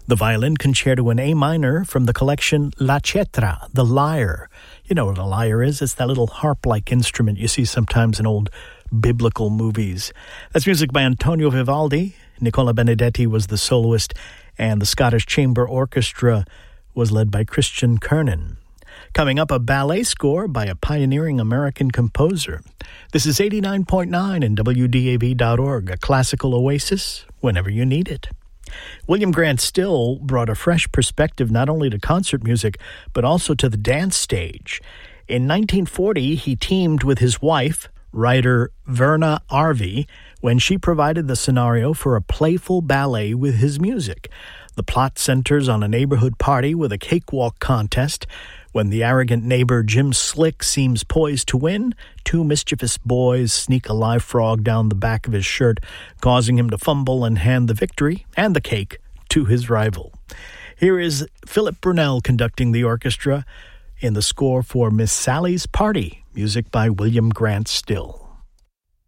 The Violin Concerto in A minor from the collection La Cetra, the lyre. You know what a lyre is? It's that little harp-like instrument you see sometimes in old biblical movies. That's music by Antonio Vivaldi. Nicola Benedetti was the soloist, and the Scottish Chamber Orchestra was led by Christian Kernan. Coming up, a ballet score by a pioneering American composer. This is 89.9 and WDAV.org, a classical oasis whenever you need it. William Grant Still brought a fresh perspective not only to concert music, but also to the dance stage. In 1940, he teamed with his wife, writer Verna Arvey, when she provided the scenario for a playful ballet with his music. The plot centers on a neighborhood party with a cakewalk contest. When the arrogant neighbor Jim Slick seems poised to win, two mischievous boys sneak a live frog down the back of his shirt, causing him to fumble and hand the victory and the cake to his rival. Here is Philip Brunel conducting the orchestra in the score for Miss Sally's Party, music by William Grant Still.